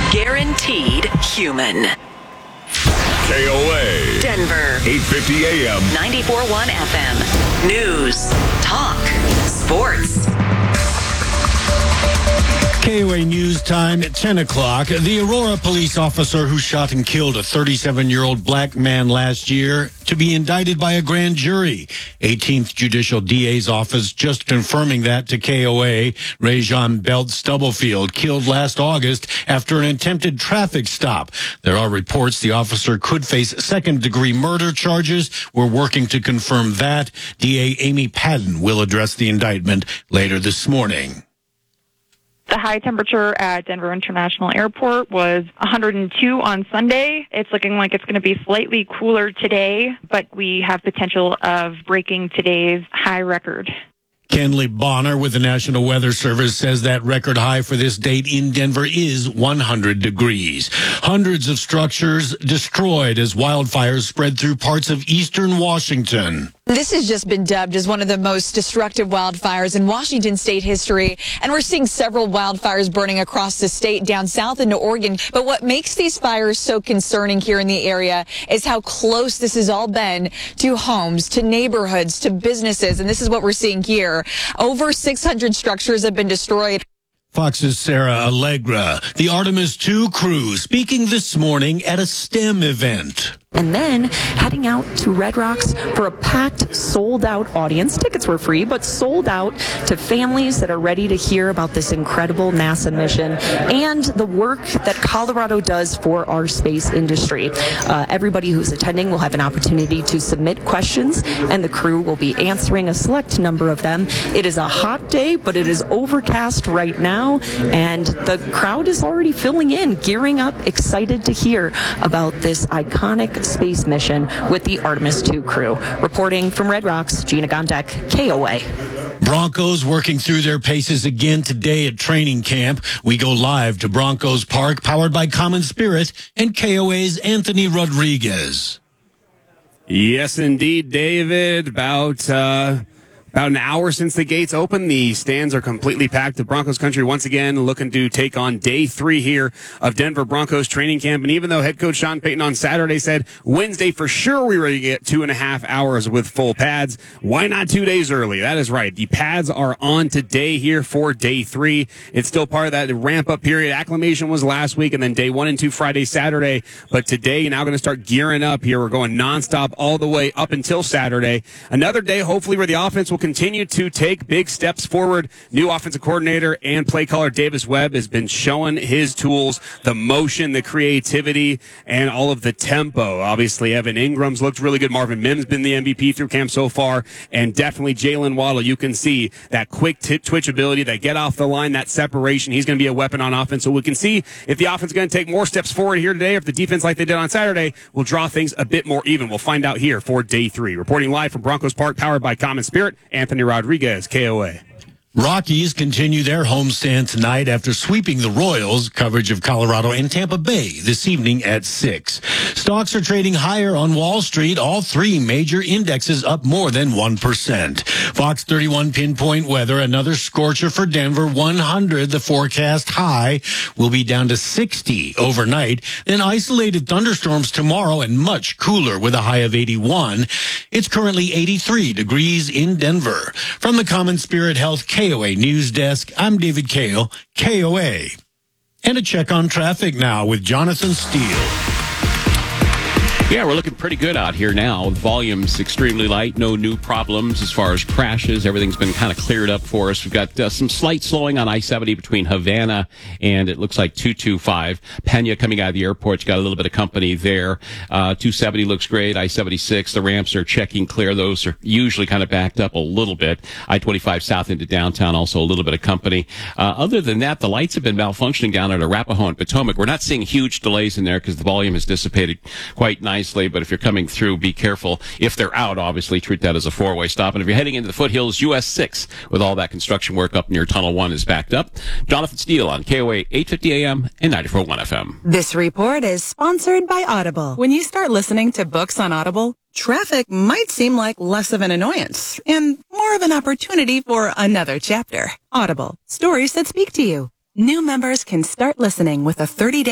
Guaranteed human. KOA. Denver. 850 AM. 94.1 FM. News. Talk. Sports. KOA News Time at 10 o'clock. The Aurora police officer who shot and killed a 37-year-old black man last year to be indicted by a grand jury. 18th Judicial DA's office just confirming that to KOA. Rajon Belt Stubblefield killed last August after an attempted traffic stop. There are reports the officer could face second-degree murder charges. We're working to confirm that. DA Amy Padden will address the indictment later this morning. The high temperature at Denver International Airport was 102 on Sunday. It's looking like it's going to be slightly cooler today, but we have potential of breaking today's high record. Kenley Bonner with the National Weather Service says that record high for this date in Denver is 100 degrees. Hundreds of structures destroyed as wildfires spread through parts of eastern Washington. This has just been dubbed as one of the most destructive wildfires in Washington state history. And we're seeing several wildfires burning across the state down south into Oregon. But what makes these fires so concerning here in the area is how close this has all been to homes, to neighborhoods, to businesses. And this is what we're seeing here. Over 600 structures have been destroyed. Fox's Sarah Allegra, the Artemis II crew, speaking this morning at a STEM event. And then heading out to Red Rocks for a packed, sold-out audience. Tickets were free, but sold out to families that are ready to hear about this incredible NASA mission and the work that Colorado does for our space industry. Everybody who's attending will have an opportunity to submit questions, and the crew will be answering a select number of them. It is a hot day, but it is overcast right now, and the crowd is already filling in, gearing up, excited to hear about this iconic space mission with the Artemis II crew. Reporting from Red Rocks, Gina Gondek, KOA. Broncos working through their paces again today at training camp. We go live to Broncos Park, powered by Common Spirit, and KOA's Anthony Rodriguez. Yes, indeed, David. About an hour since the gates opened, the stands are completely packed. The Broncos country once again looking to take on day 3 here of Denver Broncos training camp. And even though head coach Sean Payton on Saturday said Wednesday for sure we were going to get 2.5 hours with full pads, why not 2 days early? That is right. The pads are on today here for day 3. It's still part of that ramp-up period. Acclimation was last week, and then day 1 and 2 Friday, Saturday. But today, you're now going to start gearing up here. We're going nonstop all the way up until Saturday. Another day, hopefully, where the offense will continue to take big steps forward. New offensive coordinator and play caller Davis Webb has been showing his tools, the motion, the creativity, and all of the tempo. Obviously, Evan Ingram's looked really good. Marvin Mims been the MVP through camp so far, and definitely Jalen Waddle. You can see that quick twitch ability, that get off the line, that separation. He's going to be a weapon on offense. So we can see if the offense is going to take more steps forward here today, or if the defense, like they did on Saturday, will draw things a bit more even. We'll find out here for day 3. Reporting live from Broncos Park, powered by Common Spirit, Anthony Rodriguez, KOA. Rockies continue their homestand tonight after sweeping the Royals. Coverage of Colorado and Tampa Bay this evening at 6. Stocks are trading higher on Wall Street. All 3 major indexes up more than 1%. Fox 31 pinpoint weather, another scorcher for Denver. 100, the forecast high, will be down to 60 overnight. Then isolated thunderstorms tomorrow and much cooler with a high of 81. It's currently 83 degrees in Denver. From the Common Spirit Health KOA News Desk, I'm David Kale, KOA. And a check on traffic now with Jonathan Steele. Yeah, we're looking pretty good out here now. The volume's extremely light. No new problems as far as crashes. Everything's been kind of cleared up for us. We've got some slight slowing on I-70 between Havana and it looks like 225. Pena coming out of the airport. You got a little bit of company there. 270 looks great. I-76, the ramps are checking clear. Those are usually kind of backed up a little bit. I-25 south into downtown, also a little bit of company. Other than that, the lights have been malfunctioning down at Arapahoe and Potomac. We're not seeing huge delays in there because the volume has dissipated quite nicely. But if you're coming through, be careful. If they're out, obviously, treat that as a 4-way stop. And if you're heading into the foothills, US 6, with all that construction work up near Tunnel 1 is backed up. Jonathan Steele on KOA 850 AM and 94.1 FM. This report is sponsored by Audible. When you start listening to books on Audible, traffic might seem like less of an annoyance and more of an opportunity for another chapter. Audible, stories that speak to you. New members can start listening with a 30-day